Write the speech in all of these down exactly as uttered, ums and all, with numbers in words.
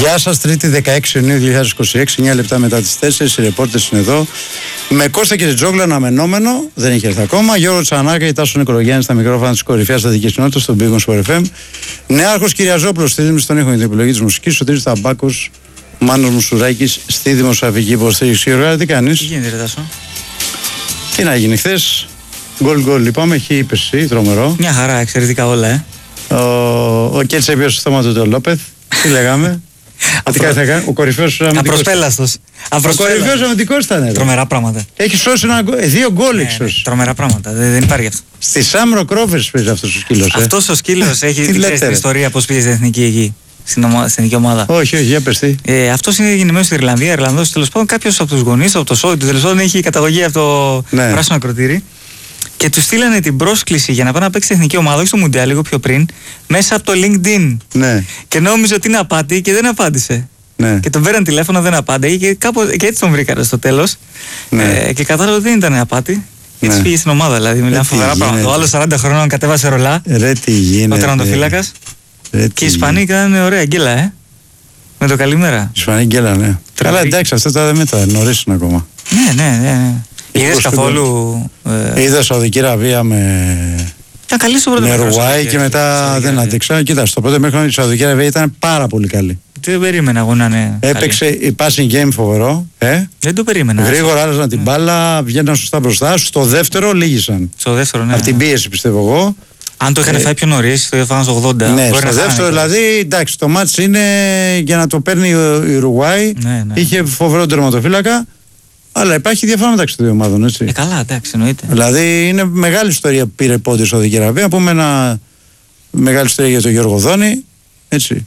Γεια σας, Τρίτη δεκαέξι Ιουνίου δύο χιλιάδες είκοσι έξι, εννιά λεπτά μετά τις τέσσερις. Οι ρεπόρτες είναι εδώ. Με Κώστα Κυριτζόγλου αναμενόμενο, δεν έχει έρθει ακόμα. Γιώργο Τσανάκα, η Τάσο Νικολογιάννη στα μικρόφωνα της κορυφαίας Αττικής κοινότητας, στον Big Sport εφ εμ. Νεάρχος Κυριαζόπουλος στη ρύθμιση των ήχων για την επιλογή της μουσικής. Σωτήρης Ταμπάκος, Μάνος Μουσουράκης στη δημοσιογραφική υποστήριξη. Γιώργο, τι κάνεις? Τι γίνεται, ρε Τάσο? Τι να γίνει χθες? Γκολ γκολ, λυπάμαι, έχει ύπεση, τρομερό. Μια χαρά, εξαιρετικά όλα, ε. Ο, ο Κέλτς έπιασε στο στόμα του τον Λόπεθ. Τι λέγαμε? Ότι κάτι θα κάνει. Ο κορυφαίος αμυντικός. Απροσπέλαστος. Ο κορυφαίος αμυντικός ήταν. Τρομερά πράγματα. Έχει σώσει ένα, δύο γκολ. Έχει σώσει. Τρομερά πράγματα. Δεν, δεν υπάρχει αυτό. Στη Σάμρο Κρόβερς παίζει αυτός ο σκύλος. Αυτός ο σκύλος έχει την ιστορία πώς πήγε στην εθνική εκεί. Στην, ομα, στην εθνική ομάδα. Όχι, όχι, για πες τι. Ε, αυτός είναι γεννημένος στη Ιρλανδία. Ιρλανδός, τέλος πάντων, κάποιος από τους γονείς, από το σόι του, τέλος πάντων, έχει καταγωγή από το ναι. πράσινο ακροτήρι. Και του στείλανε την πρόσκληση για να πάει να παίξει στην εθνική ομάδα, όχι στο Μουντιάλ, λίγο πιο πριν, μέσα από το LinkedIn. Ναι. Και νόμιζε ότι είναι απάτη και δεν απάντησε. Ναι. Και τον πέραν τηλέφωνο, δεν απάντησε και, κάπου, και έτσι τον βρήκανε στο τέλος. Ναι. Ε, και κατάλαβε ότι δεν ήταν απάτη. Και έτσι ναι. πήγε στην ομάδα, δηλαδή. Μιλάμε φοβερά πράγματα. Ο άλλος σαράντα χρόνων κατέβασε ρολά. Ρε τι γίνεται. Ο τερματοφύλακας. Και οι Ισπανοί κάνανε ωραία γκέλα, ε. Με το καλημέρα. Οι Ισπανοί γκέλα, ναι. Καλά, εντάξει, αυτά τα δεν μετα νωρίς είναι ακόμα. Ναι, ναι, ναι. Είδες καθόλου. Ε... Είδα Σαουδική Αραβία με. Ήταν καλή στο πρώτο με Ουρουάη και μετά δεν άντεξα. Κοίτα, στο πρώτο μέχρι η Σαουδική Αραβία ήταν πάρα πολύ καλή. Δεν περίμενα εγώ να είναι. Έπαιξε η passing game φοβερό. Ε? Δεν το περίμενα. Γρήγορα άλλαζαν την μπάλα, βγαίναν σωστά μπροστά. Στο δεύτερο λύγησαν. Στο δεύτερο, ναι. Από την πίεση πιστεύω εγώ. Αν το είχαν ε... φάει πιο νωρίς, το έφαγαν στο ογδόντα. Ναι, στο δεύτερο δηλαδή, εντάξει, το μάτς είναι για να το παίρνει η Ουρουάη. Ναι, ναι. Είχε φοβερό τερματοφύλακα. Αλλά υπάρχει διαφορά μεταξύ των δύο ομάδων, έτσι. Ε, καλά, εντάξει, εννοείται. Δηλαδή είναι μεγάλη ιστορία που πήρε πόντι η Σαουδική Αραβία. Πούμε ένα μεγάλη ιστορία για τον Γιώργο Δόνη. Έτσι.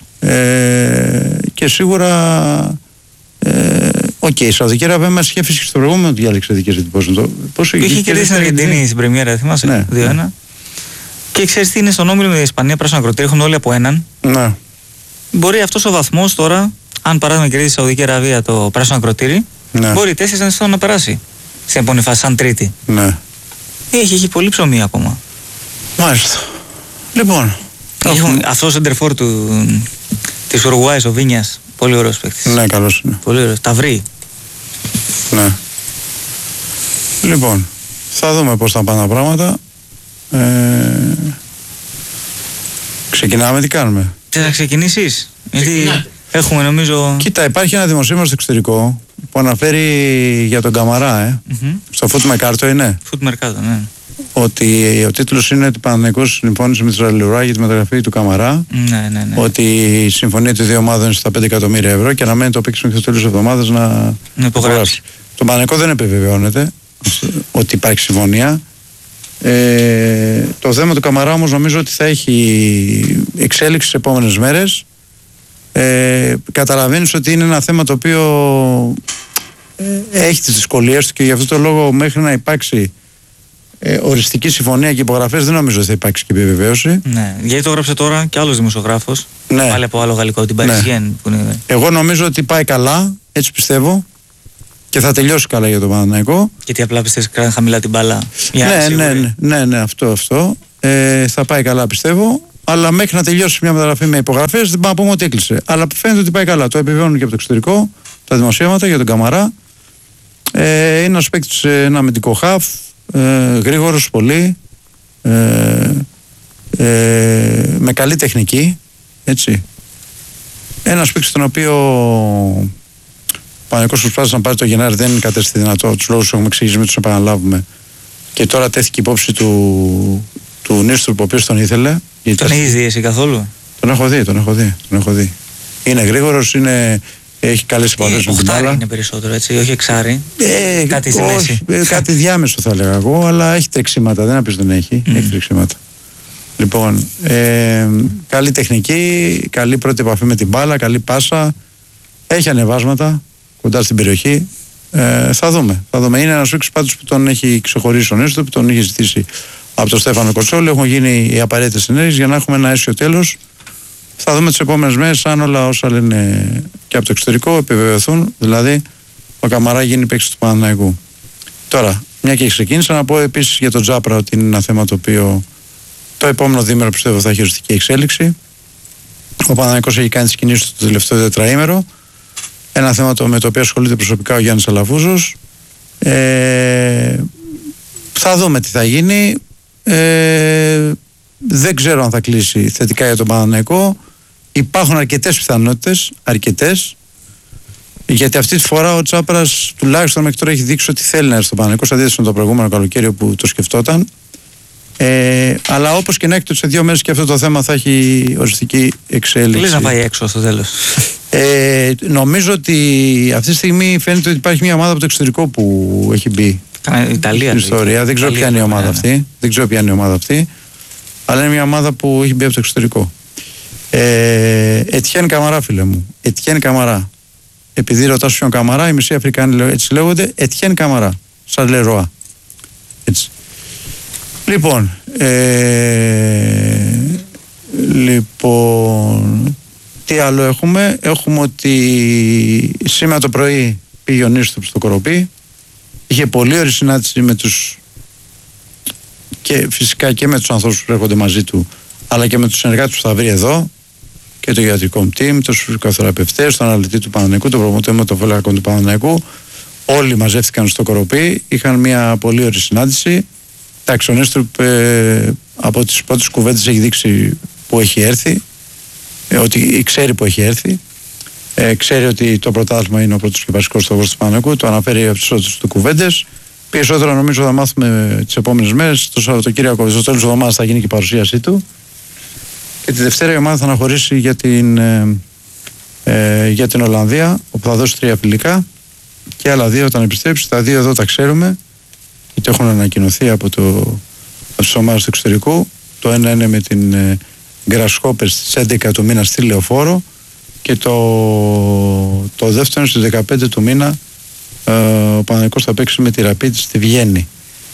Ε, και σίγουρα. Οκ, okay, η Σαουδική Αραβία μας είχε αφήσει στο προηγούμενο ότι διάλεξε δικές εντυπώσεις. Είχε κερδίσει την Αργεντινή στην πρεμιέρα, θυμάσαι. Ναι, δύο ένα. Ναι. Και ξέρεις τι είναι στον όμιλο με την Ισπανία, πράσινο ακροτήρι, έχουν όλοι από έναν. Ναι. Μπορεί αυτός ο βαθμός τώρα, αν παράδειγμα κερδίσει η Σαουδική Αραβία το πράσινο ακροτήρι. Ναι. Μπορεί τέσσερις να να περάσει στην επόμενη φάση, σαν τρίτη. Ναι. Έχει, έχει πολύ ψωμί ακόμα. Μάλιστα. Λοιπόν. Έχουν, αυτός ο σεντερφόρ του της Ουρουάης, ο Βίνιας, πολύ ωραίος παίκτης. Ναι, καλός είναι. Πολύ ωραίος. Τα βρει. Ναι. Λοιπόν, θα δούμε πώς θα πάνε τα πράγματα. Ε... Ξεκινάμε, τι κάνουμε? Τι θα ξεκινήσεις? Γιατί έχουμε νομίζω. Κοίτα, υπάρχει ένα δημοσίευμα στο εξωτερικό που αναφέρει για τον Καμαρά, ε. Mm-hmm. Στο Foot Mercato είναι. Foot Mercato, ναι. Ότι ο τίτλος είναι ότι Παναθηναϊκός συμφώνησε με τη Ραλιουρά για τη μεταγραφή του Καμαρά. Ναι, ναι, ναι. Ότι η συμφωνία των δύο ομάδων είναι στα πέντε εκατομμύρια ευρώ και αναμένει το παίξει μέχρι το τέλος της εβδομάδας να, να υπογράψει. Το Παναθηναϊκό δεν επιβεβαιώνεται ότι υπάρχει συμφωνία. Ε, το θέμα του Καμαρά όμως νομίζω ότι θα έχει εξέλιξη στις επόμενες μέρες. Ε, καταλαβαίνεις ότι είναι ένα θέμα το οποίο ε, έχει τις δυσκολίες του και γι' αυτό το λόγο μέχρι να υπάρξει ε, οριστική συμφωνία και υπογραφές δεν νομίζω ότι θα υπάρξει και επιβεβαίωση. Ναι, γιατί το έγραψε τώρα και άλλος δημοσιογράφος, ναι. πάλι από άλλο γαλλικό, την Παρισιέν. Ναι. Που είναι... Εγώ νομίζω ότι πάει καλά, έτσι πιστεύω, και θα τελειώσει καλά για τον Παναθηναϊκό. Γιατί απλά πιστεύεις κρατάνε χαμηλά την μπάλα. Ναι, ναι, ναι, ναι, ναι, αυτό, αυτό. Ε, θα πάει καλά πιστεύω. Αλλά μέχρι να τελειώσει μια μεταγραφή με υπογραφές δεν πάμε να πούμε ότι έκλεισε. Αλλά φαίνεται ότι πάει καλά. Το επιβεβαιώνουν και από το εξωτερικό τα δημοσίευματα για τον Καμαρά. Ε, είναι ένας παίκτης, ένα αμυντικό χαφ, ε, γρήγορος πολύ, ε, ε, με καλή τεχνική. Έτσι. Ένας παίκτης τον οποίο ο Παναθηναϊκός προσπάθησε να πάρει το Γενάρη, δεν κατέστη δυνατό. Τους λόγους που έχουμε εξηγήσει, μην τους επαναλάβουμε. Και τώρα τέθηκε υπόψη του, του Νίστρου, ο οποίος τον ήθελε. Τον έχεις δει εσύ καθόλου? Τον έχω δει, τον έχω δει, τον έχω δει. Είναι γρήγορος, είναι, έχει καλές επαφές με την μπάλα. Είναι περισσότερο έτσι, όχι εξάρι. Ε, κάτι στη μέση. Ε, κάτι διάμεσο θα έλεγα εγώ, αλλά έχει τρεξίματα, δεν απείς δεν έχει, mm. έχει τρεξίματα. Λοιπόν, ε, καλή τεχνική, καλή πρώτη επαφή με την μπάλα, καλή πάσα, έχει ανεβάσματα κοντά στην περιοχή. Ε, θα δούμε, θα δούμε. Είναι ένας παίκτης πάντως που τον έχει ξεχωρίσει ο Νέστο, που τον είχε ζητήσει από τον Στέφανο Κοτσόλη. Έχουν γίνει οι απαραίτητες ενέργειες για να έχουμε ένα αίσιο τέλος. Θα δούμε τις επόμενες μέρες αν όλα όσα λένε και από το εξωτερικό επιβεβαιωθούν. Δηλαδή, ο Καμαρά γίνει παίκτης του Παναθηναϊκού. Τώρα, μια και ξεκίνησα να πω επίσης για τον Τζάπρα ότι είναι ένα θέμα το οποίο το επόμενο διήμερο πιστεύω θα έχει οριστική εξέλιξη. Ο Παναθηναϊκός έχει κάνει τις κινήσεις του το τελευταίο τετραήμερο. Ένα θέμα το, με το οποίο ασχολείται προσωπικά ο Γιάννης Αλαφούζος. Ε, θα δούμε τι θα γίνει. Ε, δεν ξέρω αν θα κλείσει θετικά για τον Παναθηναϊκό. Υπάρχουν αρκετές πιθανότητες, αρκετές. Γιατί αυτή τη φορά ο Τσάπρας τουλάχιστον μέχρι τώρα έχει δείξει ότι θέλει να έρθει στον Παναθηναϊκό, σε αντίθεση με το προηγούμενο καλοκαίρι που το σκεφτόταν. Ε, αλλά όπως και να έχει, σε δύο μέρες και αυτό το θέμα θα έχει οριστική εξέλιξη. Λες να πάει έξω στο τέλος. Ε, νομίζω ότι αυτή τη στιγμή φαίνεται ότι υπάρχει μια ομάδα από το εξωτερικό που έχει μπει Ιταλία, στην ιστορία. Δεν ξέρω ποια είναι η ομάδα αυτή. Δεν ξέρω ποια είναι η ομάδα αυτή. Αλλά είναι μια ομάδα που έχει μπει από το εξωτερικό. Ετιέν Καμαρά, φίλε μου. Ετιέν Καμαρά. Επειδή ρωτάς ποιον Καμαρά, οι μισοί Αφρικάνοι έτσι λέγονται. Ετιέν Καμαρά. Σαν Λεροά. Έτσι. Λοιπόν. Ε, λοιπόν. Τι άλλο έχουμε? Έχουμε ότι σήμερα το πρωί πήγε ο Νίστροπ στο Κοροπή. Είχε πολύ ωραία συνάντηση με τους, και φυσικά και με τους ανθρώπους που έρχονται μαζί του, αλλά και με τους συνεργάτες που θα βρει εδώ, και το ιατρικό μου team, τους φυσικοθεραπευτές, τον αναλυτή του Παναθηναϊκού, τον προμοτέ με το φωλάκο του Παναθηναϊκού. Όλοι μαζεύτηκαν στο Κοροπή, είχαν μια πολύ ωραία συνάντηση. Εντάξει, ο Νίστροπ ε, από τις πρώτες κουβέντες έχει δείξει που έχει έρθει, ε, ότι ξέρει που έχει έρθει. Ε, ξέρει ότι το πρωτάθλημα είναι ο πρώτος και βασικός στόχος του Παναθηναϊκού, το αναφέρει από τις πρώτες του κουβέντες. Περισσότερο νομίζω θα μάθουμε τις επόμενες μέρες. Το Σαββατοκύριακο, στο τέλος της εβδομάδας θα γίνει και η παρουσίασή του. Και τη Δευτέρα η ομάδα θα αναχωρήσει για την, ε, ε, για την Ολλανδία, όπου θα δώσει τρία φιλικά και άλλα δύο όταν επιστρέψει. Τα δύο εδώ τα ξέρουμε, γιατί έχουν ανακοινωθεί από, το, από τις ομάδες του εξωτερικού. Το ένα είναι με την ε, Γκρασχόπερ στις έντεκα του μήνα στη Λεωφόρο. Και το, το δεύτερο στις δεκαπέντε του μήνα ε, ο Παναθηναϊκός θα παίξει με τη Ραπίτ στη Βιέννη.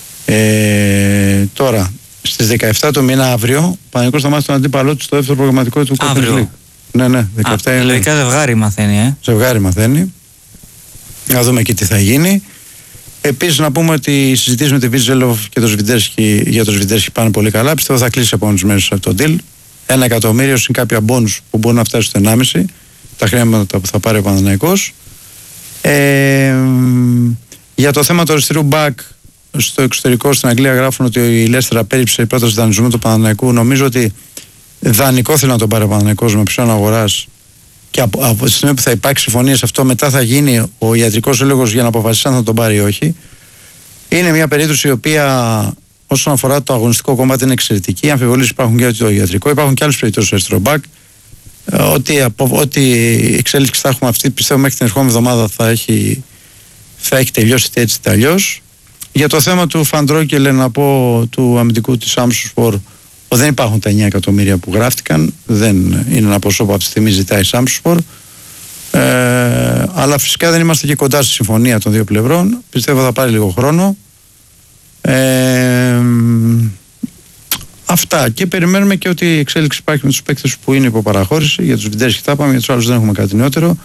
Ε, τώρα, στις δεκαεπτά του μήνα αύριο, ο Παναθηναϊκός θα μάθει τον αντίπαλό του στο δεύτερο προγραμματικό του Conference League. Ναι, ναι, δεκαεπτά είναι. Λογικά ζευγάρι μαθαίνει, ε. Ζευγάρι μαθαίνει. Να δούμε και τι θα γίνει. Επίσης να πούμε ότι οι συζητήσεις με τη Βίτζελοφ και το Σβιντέρσκι, για το Σβιντέρσκι πάνε πολύ καλά. Πιστεύω θα κλείσει επόμενες μέρες αυτό το deal. Ένα εκατομμύριο συν κάποια μπόνους που μπορούν να φτάσει στο ενάμιση, τα χρήματα που θα πάρει ο Παναθηναϊκός. Ε, για το θέμα του αριστερού μπακ στο εξωτερικό στην Αγγλία γράφουν ότι η Λέστερ απέρριψε η πρόταση δανεισμού του Παναθηναϊκού. Νομίζω ότι δανεικό θέλει να τον πάρει ο Παναθηναϊκός με ψώνο αγοράς, και από, από τη στιγμή που θα υπάρξει συμφωνία σε αυτό, μετά θα γίνει ο ιατρικός έλεγχος για να αποφασίσει αν θα τον πάρει ή όχι. Είναι μια περίπτωση η οποία, όσον αφορά το αγωνιστικό κομμάτι, είναι εξαιρετική. Αμφιβολίες υπάρχουν και το ιατρικό. Υπάρχουν και άλλες περιπτώσεις στο αριστερό μπακ. Ό,τι, ό,τι εξέλιξη θα έχουμε αυτή, πιστεύω μέχρι την ερχόμενη εβδομάδα θα έχει, θα έχει τελειώσει έτσι ή αλλιώς. Για το θέμα του Φαντρόκελε, να πω, του αμυντικού της Σάμσουσπορ, δεν υπάρχουν τα εννιά εκατομμύρια που γράφτηκαν. Δεν είναι ένα ποσό που από τη στιγμή ζητάει η Σάμσουσπορ. Ε, αλλά φυσικά δεν είμαστε και κοντά στη συμφωνία των δύο πλευρών. Πιστεύω θα πάρει λίγο χρόνο. Ε, αυτά, και περιμένουμε και ότι η εξέλιξη υπάρχει με τους παίκτες που είναι υπό παραχώρηση. Για τους Βιντέρσκι τα πάμε, για τους άλλους δεν έχουμε κάτι νεότερο.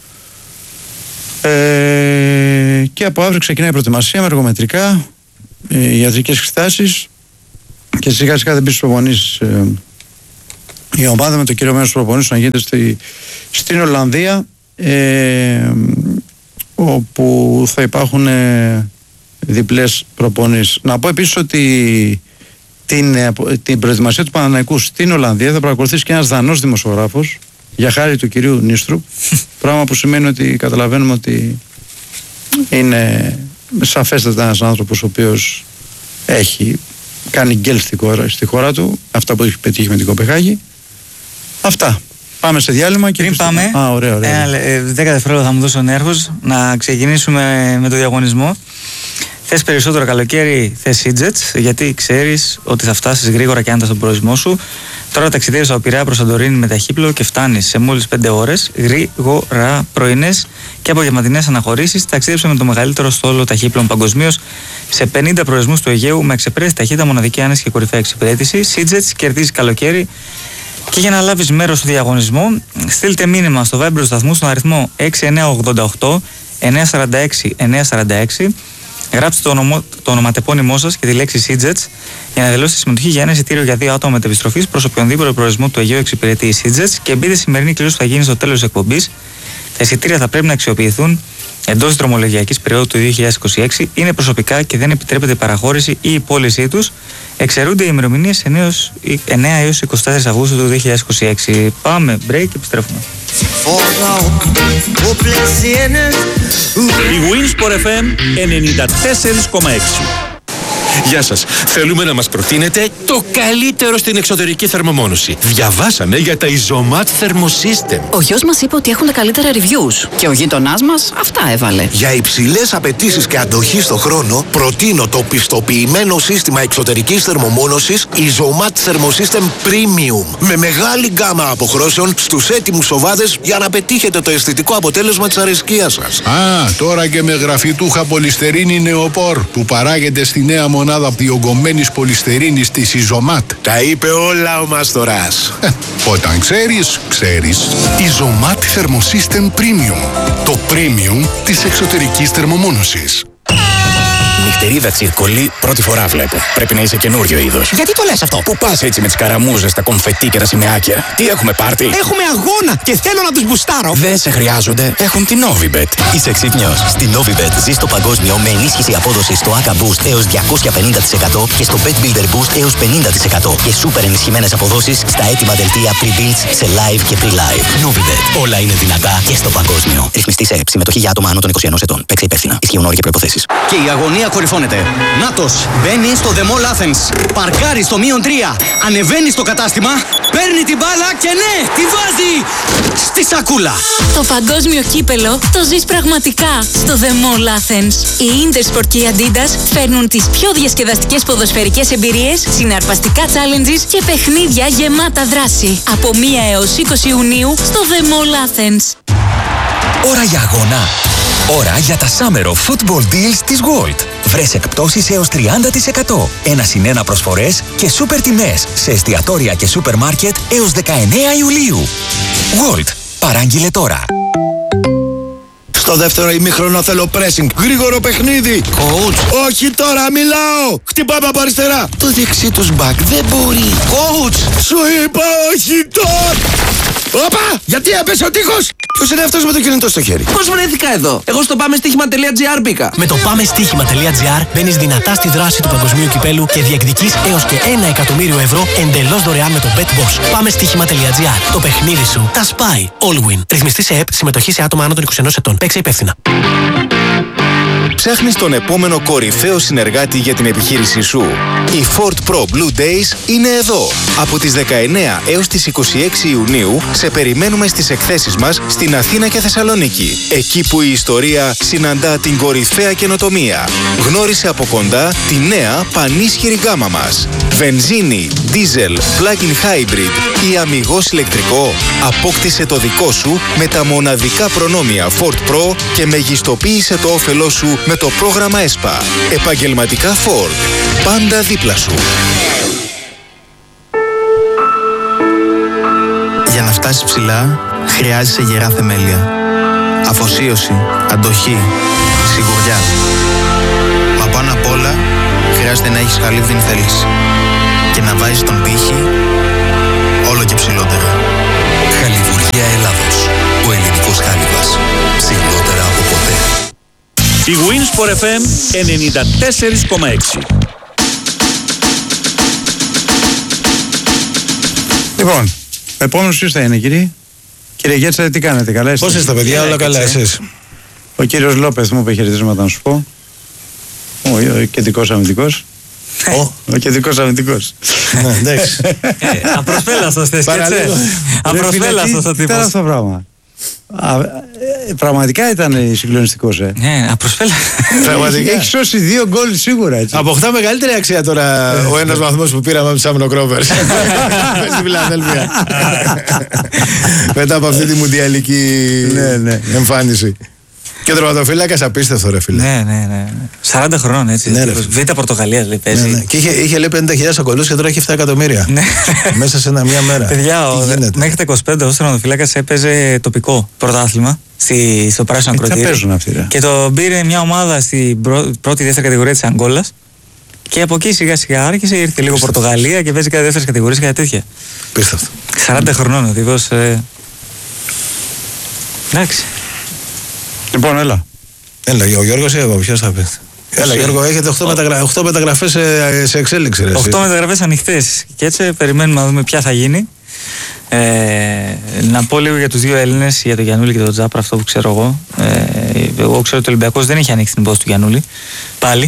Ε, και από αύριο ξεκινάει η προετοιμασία με εργομετρικά, ε, ιατρικές εξετάσεις, και σιγά σιγά δεν μπει στους προπονήσεις ε, η ομάδα, με το κύριο μέρος του προπονήσεις να γίνεται στη, στην Ολλανδία, ε, όπου θα υπάρχουν ε, διπλές προπονήσεις. Να πω επίσης ότι την, την προετοιμασία του Παναθηναϊκού στην Ολλανδία θα παρακολουθήσει και ένας Δανός δημοσιογράφος, για χάρη του κυρίου Νίστρου. Πράγμα που σημαίνει ότι καταλαβαίνουμε ότι είναι σαφέστατα ένας άνθρωπος ο οποίος έχει κάνει γκέλ στη χώρα, στη χώρα του, αυτά που έχει πετύχει με την Κοπεχάγη. Αυτά. Πάμε σε διάλειμμα και πριν πάμε. Α, ωραία, ωραία. Ε, δέκα δευτερόλεπτα θα μου δώσω νέαρχος να ξεκινήσουμε με το διαγωνισμό. Θες περισσότερο καλοκαίρι, θες Sidgets, γιατί ξέρεις ότι θα φτάσεις γρήγορα και άνετα στον προορισμό σου. Τώρα ταξιδεύεις από Πειραιά προς Σαντορίνη με ταχύπλο και φτάνεις σε μόλις πέντε ώρες. Γρήγορα, πρωινές και απογευματινές αναχωρήσεις. Ταξίδεψε με το μεγαλύτερο στόλο ταχύπλων παγκοσμίως σε πενήντα προορισμούς του Αιγαίου με εξεπρέστη ταχύτητα, μοναδική άνεση και κορυφαία εξυπηρέτηση. Sidgets, κερδίζεις καλοκαίρι. Και για να λάβεις μέρος στο διαγωνισμό, στείλτε μήνυμα στο Viber του σταθμού στον αριθμό έξι εννιά οκτώ οκτώ εννιά τέσσερα έξι εννιά τέσσερα έξι. Γράψτε το, ονομό, το ονοματεπώνυμό σας και τη λέξη Σίτζετς για να δηλώσετε συμμετοχή για ένα εισιτήριο για δύο άτομα μετεπιστροφής προς οποιονδήποτε προορισμό του Αιγαίου εξυπηρετεί η Σίτζετς και μπείτε στη σημερινή κλήρωση που θα γίνει στο τέλος της εκπομπής. Τα εισιτήρια θα πρέπει να αξιοποιηθούν εντός της δρομολογιακής περίοδου του δύο χιλιάδες είκοσι έξι, είναι προσωπικά και δεν επιτρέπεται η παραχώρηση ή η πώλησή τους. Εξαιρούνται οι ημερομηνίες εννέα έως είκοσι τέσσερις Αυγούστου του δύο χιλιάδες είκοσι έξι. Πάμε, break και επιστρέφουμε. Η Winsport εφ εμ ενενήντα τέσσερα κόμμα έξι. Γεια σας. Θέλουμε να μας προτείνετε το καλύτερο στην εξωτερική θερμομόνωση. Διαβάσαμε για τα Isomat Thermosystem. Ο γιος μας είπε ότι έχουν τα καλύτερα reviews και ο γείτονάς μας αυτά έβαλε. Για υψηλές απαιτήσεις και αντοχή στο χρόνο, προτείνω το πιστοποιημένο σύστημα εξωτερικής θερμομόνωσης Isomat Thermosystem Premium. Με μεγάλη γκάμα αποχρώσεων στους έτοιμους σοβάδες για να πετύχετε το αισθητικό αποτέλεσμα της αρεσκίας σας. Α, τώρα και με γραφιτούχα πολυστερίνη νεοπόρ που παράγεται στη νέα μονάδα διογκωμένης πολυστερίνης της Isomat. Τα είπε όλα ο Μάστορας. Όταν ξέρεις, ξέρεις. Isomat Thermosystem Premium. Το premium της εξωτερικής θερμομόνωσης. Νυχτερίδα τσιρκολί, πρώτη φορά βλέπω. Πρέπει να είσαι καινούριο είδος. Γιατί το λες αυτό? Πού πας έτσι με τις καραμούζες, τα κομφετί και τα σημαίακια? Τι έχουμε πάρτι? Έχουμε αγώνα και θέλω να τους μπουστάρω. Δεν σε χρειάζονται. Έχουν την Novibet. Είσαι ξύπνιος. Στη Novibet ζεις το παγκόσμιο με ενίσχυση απόδοσης στο έι έι κέι Boost έως διακόσια πενήντα τοις εκατό και στο Bet Builder Boost έως πενήντα τοις εκατό και σούπερ ενισχυμένες αποδόσεις στα έτοιμα δελτία pre-builds σε live και pre-live. Novibet. Όλα είναι δυνατά και στο παγκόσμιο. Ρυθμιστή σε ΕΠ. Συμμετοχή για άτομα άνω των είκοσι ενός ετών. Παίξε υπεύθυνα. Ισχύουν όροι και προϋποθέσεις. Και η αγωνία κορυφώνεται. Νάτος, μπαίνει στο The Mall Athens. Παρκάρει στο μείον τρία. Ανεβαίνει στο κατάστημα. Παίρνει την μπάλα και ναι, τη βάζει στη σακούλα. Το παγκόσμιο κύπελο το ζεις πραγματικά στο The Mall Athens. Οι Intersport και οι Adidas φέρνουν τις πιο διασκεδαστικές ποδοσφαιρικές εμπειρίες, συναρπαστικά challenges και παιχνίδια γεμάτα δράση. Από μία έως είκοσι Ιουνίου στο The Mall Athens. Ώρα για αγώνα. Ώρα για τα Summer of Football Deals της Gold. Βρες εκπτώσεις έως τριάντα τοις εκατό. Ένα συν ένα προσφορές και σούπερ τιμές σε εστιατόρια και σούπερ μάρκετ έως δεκαεννέα Ιουλίου. Gold. Παράγγειλε τώρα. Στο δεύτερο ημίχρονο θέλω pressing. Γρήγορο παιχνίδι. Coach. Όχι τώρα, μιλάω. Χτυπάμε από αριστερά. Το δεξί τους μπακ δεν μπορεί. Coach. Σου είπα όχι τώρα. Όπα! Γιατί έπεσε ο τείχος! Ποιος είναι αυτός με το κινητό στο χέρι? Πώς βρέθηκα εδώ? Εγώ στο πάμε στοίχημα τελεία τζι άρ μπήκα. Με το πάμε στοίχημα τελεία τζι άρ μπαίνεις δυνατά στη δράση του παγκοσμίου κυπέλου και διεκδικείς έως και ένα εκατομμύριο ευρώ εντελώς δωρεάν με το BetBoss. Πάμε στοίχημα τελεία τζι άρ. Το παιχνίδι σου τα σπάει. All win. Ρυθμιστή σε ΕΠ. Συμμετοχή σε άτομα άνω των είκοσι ενός ετών. Παίξε υπεύθυνα. Ψάχνεις τον επόμενο κορυφαίο συνεργάτη για την επιχείρησή σου? Οι Ford Pro Blue Days είναι εδώ. Από τις δεκαεννέα έως τις είκοσι έξι Ιουνίου σε περιμένουμε στις εκθέσεις μας στην Αθήνα και Θεσσαλονίκη. Εκεί που η ιστορία συναντά την κορυφαία καινοτομία. Γνώρισε από κοντά τη νέα πανίσχυρη γκάμα μας. Βενζίνη, diesel, plug-in hybrid ή αμιγώς ηλεκτρικό. Απόκτησε το δικό σου με τα μοναδικά προνόμια Ford Pro και μεγιστοποίησε το όφελό σου με το πρόγραμμα ΕΣΠΑ. Επαγγελματικά Ford. Πάντα δίπλα σου. Για να φτάσεις ψηλά, χρειάζεσαι γερά θεμέλια. Αφοσίωση, αντοχή, σιγουριά. Μα πάνω απ' όλα, χρειάζεται να έχεις χαλίβδινη θέληση. Και να βάζεις τον πύχη όλο και ψηλότερα. Χαλιβουργία Ελλάδος. Ο ελληνικός χάλιβας. Ψηλότερα από ποτέ. Η Winsport εφ εμ ενενήντα τέσσερα κόμμα έξι. Λοιπόν, επόμενος ποιος θα είναι, κύριε? Κύριε Γκέτσα, τι κάνετε, καλά είστε? Πώς είστε, παιδιά? Όλα καλά, εσείς? Ο κύριος Λόπεθ μου είπε χαιρετίσματα να σου πω. Ο, ο κεντρικός αμυντικός. Ο, ο κεντρικός αμυντικός. Ναι, εντάξει. Απροσπέλαστος θες, έτσι. Απροσπέλαστος ο τύπος. Τώρα αυτό το πράγμα. Α, ε, πραγματικά ήταν συγκλονιστικός, ε. Ναι, απροσπέλαστος. Πραγματικά. Έχει σώσει δύο γκολ σίγουρα, έτσι. Αποκτά μεγαλύτερη αξία τώρα ο ένας βαθμός που πήραμε από τους Αμνοκρόβερς. Στην Φιλαδέλφια. Μετά από αυτή τη μουντιαλική εμφάνιση. Και ο τερματοφύλακας απίστευτο, ρε φίλε. Ναι, ναι, ναι. σαράντα χρονών, έτσι. Ναι, Β' Πορτογαλίας λέει παίζει. Ναι, ναι. Και είχε, είχε λέει πενήντα χιλιάδες ακολούθους και τώρα έχει επτά εκατομμύρια. Ναι. Μέσα σε ένα, μια μέρα. Παιδιά, ο, μέχρι τα είκοσι πέντε ο τερματοφύλακας έπαιζε τοπικό πρωτάθλημα. στη, στο πράσινο ακροτήρι. Και το πήρε μια ομάδα στην πρω, πρώτη-δεύτερη κατηγορία της Αγγόλας. Και από εκεί σιγά σιγά άρχισε, ήρθε λίγο Πίστευτο. Πορτογαλία και παίζει κάτι δεύτερες κατηγορίες και κάτι τέτοια. Πίστευτο. σαράντα χρονών ο τύπος. Ε... Εντάξει. Λοιπόν, έλα. Έλα, ο Γιώργος ή εγώ, ποιος θα πει. Έλα, Γιώργο, έχετε οκτώ μεταγρα... μεταγραφές σε, σε εξέλιξη. Ρε, οκτώ μεταγραφές ανοιχτές. Και έτσι περιμένουμε να δούμε ποια θα γίνει. Ε, να πω λίγο για τους δύο Έλληνες, για τον Γιαννούλη και τον Τζάπρα, αυτό που ξέρω εγώ. Ε, εγώ ξέρω ότι ο Ολυμπιακός δεν έχει ανοίξει την υπόθεση του Γιαννούλη. Πάλι.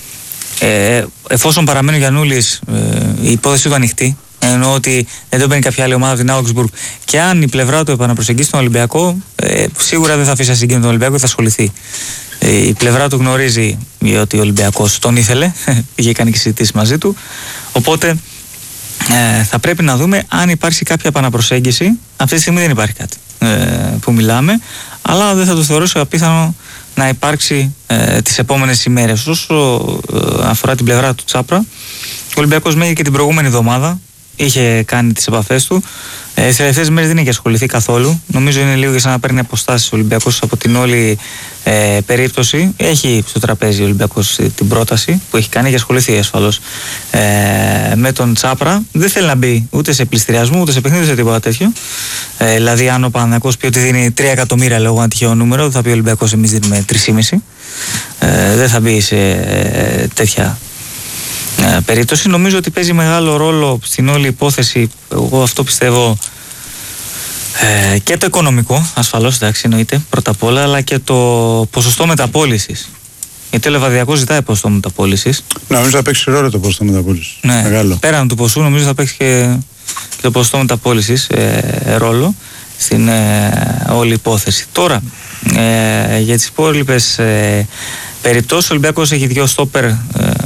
Ε, εφόσον παραμένει ο Γιαννούλης, ε, η υπόθεση του ανοιχτή. Εννοώ ότι δεν τον παίρνει κάποια άλλη ομάδα από την Augsburg. Και αν η πλευρά του επαναπροσεγγίσει τον Ολυμπιακό, ε, σίγουρα δεν θα αφήσει ασυγκίνητο τον Ολυμπιακό και θα ασχοληθεί. Ε, η πλευρά του γνωρίζει ότι ο Ολυμπιακός τον ήθελε, είχε κάνει και συζητήσεις μαζί του. Οπότε ε, θα πρέπει να δούμε αν υπάρχει κάποια επαναπροσέγγιση. Αυτή τη στιγμή δεν υπάρχει κάτι ε, που μιλάμε, αλλά δεν θα το θεωρήσω απίθανο να υπάρξει ε, τις επόμενες ημέρες. Όσο ε, αφορά την πλευρά του Τσάπρα, ο Ολυμπιακός μέχρι και την προηγούμενη εβδομάδα είχε κάνει τις επαφές του. Ε, στις τελευταίες μέρες δεν είχε ασχοληθεί καθόλου. Νομίζω είναι λίγο σαν να παίρνει αποστάσεις ο Ολυμπιακός από την όλη ε, περίπτωση. Έχει στο τραπέζι ο Ολυμπιακός την πρόταση που έχει κάνει και ασχοληθεί ασφαλώς ε, με τον Τσάπρα. Δεν θέλει να μπει ούτε σε πληστηριασμό ούτε σε παιχνίδι ούτε σε τίποτα τέτοιο. Ε, δηλαδή, αν ο Παναθηναϊκός πει ότι δίνει τρία εκατομμύρια λόγω ένα τυχαίο νούμερο, δεν θα πει ο Ολυμπιακός εμείς δίνουμε τρία κόμμα πέντε. Ε, δεν θα μπει σε ε, τέτοια Ε, περίπτωση. Νομίζω ότι παίζει μεγάλο ρόλο στην όλη υπόθεση, εγώ αυτό πιστεύω, ε, και το οικονομικό, ασφαλώς, εντάξει, εννοείται, πρώτα απ' όλα, αλλά και το ποσοστό μεταπώλησης. Γιατί ο Λεβαδιακός ζητάει ποσοστό μεταπώλησης. Ναι, νομίζω θα παίξει ρόλο το ποσοστό μεταπώλησης. Ναι, μεγάλο. Πέραν του ποσού, νομίζω θα παίξει και, και το ποσοστό μεταπώλησης ε, ρόλο στην ε, όλη υπόθεση. Τώρα, ε, για τις υπόλοιπες ε, περιπτώσεις, ο Ολυμπιακός έχει δύο στόπερ, ε,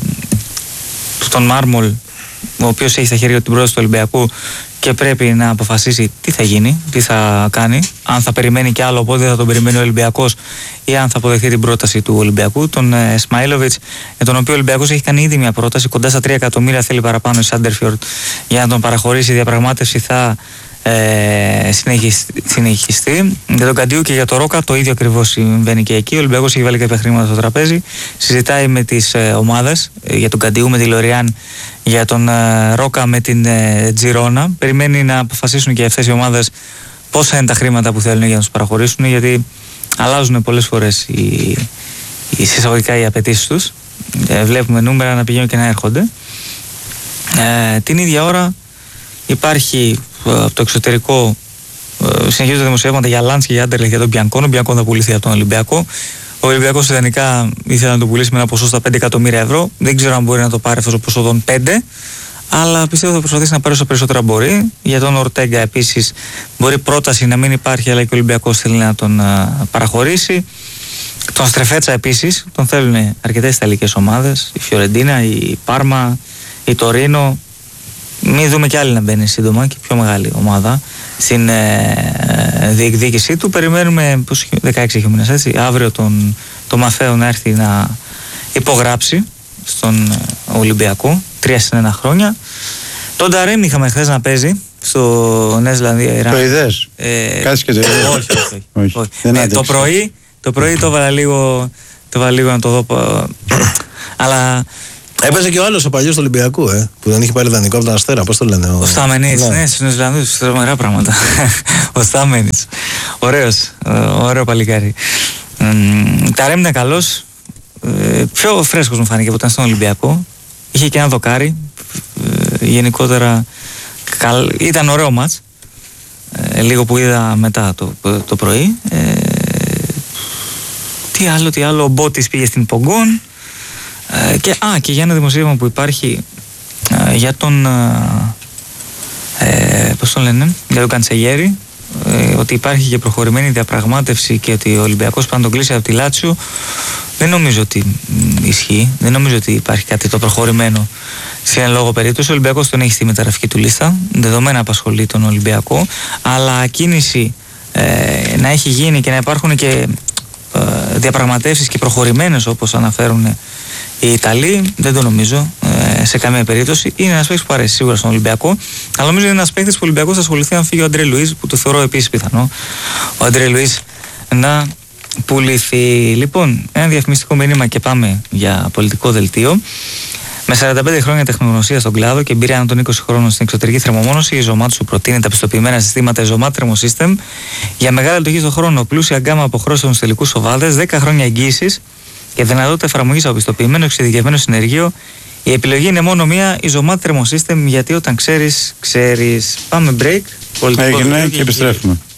τον Μάρμολ, ο οποίος έχει στα χέρια την πρόταση του Ολυμπιακού και πρέπει να αποφασίσει τι θα γίνει, τι θα κάνει, αν θα περιμένει κι άλλο, οπότε θα τον περιμένει ο Ολυμπιακός ή αν θα αποδεχτεί την πρόταση του Ολυμπιακού. Τον ε, Σμαΐλοβιτς, για τον οποίο ο Ολυμπιακός έχει κάνει ήδη μια πρόταση, κοντά στα τρία εκατομμύρια θέλει παραπάνω η Σάντερφιορντ για να τον παραχωρήσει. Η διαπραγμάτευση θα ε, συνεχιστεί. Για τον Καντιού και για τον Ρόκα το ίδιο ακριβώς συμβαίνει και εκεί. Ο Ολυμπιακός έχει βάλει κάποια χρήματα στο τραπέζι. Συζητάει με τις ε, ομάδες, ε, για τον Καντιού με τη Λοριάν, για τον ε, Ρόκα με την ε, Τζιρόνα. Περιμένει να αποφασίσουν και αυτές οι ομάδες πόσα είναι τα χρήματα που θέλουν για να τους παραχωρήσουν, γιατί αλλάζουν πολλές φορές οι, οι συσσαγωγικά οι απαιτήσεις τους. Ε, βλέπουμε νούμερα να πηγαίνουν και να έρχονται. Ε, την ίδια ώρα υπάρχει από το εξωτερικό, συνεχίζονται δημοσιεύματα για Λάντς και για Άντερλεχτ για τον Μπιανκόν. Ο Μπιανκόν θα πουληθεί από τον Ολυμπιακό. Ο Ολυμπιακός ιδανικά ήθελε να το πουλήσει με ένα ποσό στα πέντε εκατομμύρια ευρώ. Δεν ξέρω αν μπορεί να το πάρει αυτό το ποσό των πέντε, αλλά πιστεύω θα προσπαθήσει να πάρει όσο περισσότερα μπορεί. Για τον Ορτέγκα επίσης μπορεί πρόταση να μην υπάρχει, αλλά και ο Ολυμπιακός θέλει να τον α, παραχωρήσει. Τον Στρεφέτσα επίσης τον θέλουν αρκετές ιταλικές ομάδες, η Φιωρεντίνα, η Πάρμα, η Τορίνο. Μην δούμε κι άλλη να μπαίνει σύντομα και πιο μεγάλη ομάδα στην ε, διεκδίκησή του. Περιμένουμε πώς, δεκαέξι έχει μήνες, έτσι, αύριο τον, τον Μαθαίο να έρθει να υπογράψει στον ε, Ολυμπιακό τρία συν ένα χρόνια. Τον Ταρέμ είχαμε χθες να παίζει στο Νέα Ζηλανδία Ιράν. Το είδες? Ε, Κάτσε και το είδες? όχι, όχι, όχι. όχι. Δεν ε, το πρωί το πρωί το έβαλα λίγο, το έβαλα λίγο να το δω, αλλά έπαιζε και ο άλλος ο παλιός του Ολυμπιακού, ε, που δεν είχε πάρει δανεικό από τον Αστέρα. Πώς το λένε? Ο, ο Στάμενιτς, ναι, στους Νεζηλανδούς, τρομερά πράγματα. Ο Στάμενιτς. Ωραίος, ωραίο παλικάρι. Ταρέμ ήταν καλός. Ε, πιο φρέσκος μου φάνηκε που ήταν στον Ολυμπιακό. Είχε και ένα δοκάρι. Ε, γενικότερα καλ, ήταν ωραίο μάτς. Ε, λίγο που είδα μετά το, το πρωί. Ε, τι άλλο, τι άλλο. Ο Μπότης πήγε στην Πογκόν. Ε, και, α, και για ένα δημοσίευμα που υπάρχει ε, για τον ε, πώς τον λένε, για τον Καντσεγέρη, ε, ότι υπάρχει και προχωρημένη διαπραγμάτευση και ότι ο Ολυμπιακός πάει να τον κλείσει από τη Λάτσιο. Δεν νομίζω ότι μ, ισχύει, δεν νομίζω ότι υπάρχει κάτι το προχωρημένο σε εν λόγω περίπτωση. Ο Ολυμπιακός τον έχει στη μεταγραφική του λίστα, δεδομένα απασχολεί τον Ολυμπιακό, αλλά κίνηση ε, να έχει γίνει και να υπάρχουν και ε, διαπραγματεύσεις και προχωρημένες όπως αναφέρουν οι Ιταλοί, δεν το νομίζω ε, σε καμία περίπτωση. Είναι ένας παίκτης που αρέσει σίγουρα στον Ολυμπιακό, αλλά νομίζω είναι ένας παίκτης που ο Ολυμπιακός θα ασχοληθεί αν φύγει ο Αντρέ Λουίς, που το θεωρώ επίσης πιθανό. Ο Αντρέ Λουίς να πουληθεί. Λοιπόν, ένα διαφημιστικό μήνυμα και πάμε για πολιτικό δελτίο. Με σαράντα πέντε χρόνια τεχνογνωσία στον κλάδο και εμπειρία άνω των είκοσι χρόνων στην εξωτερική θερμομόνωση, η Zomat σου προτείνει τα πιστοποιημένα συστήματα Zomat Thermosystem για μεγάλη αντοχή στον χρόνο, πλούσια γκάμα αποχρώσεων στους τελικούς οβάδες, δέκα χρόνια εγγύησης και δυνατότητα εφαρμογής από πιστοποιημένο εξειδικευμένο συνεργείο. Η επιλογή είναι μόνο μία, η Zomat Thermosystem, γιατί όταν ξέρεις, ξέρεις. Πάμε break. Έγινε και επιστρέφουμε.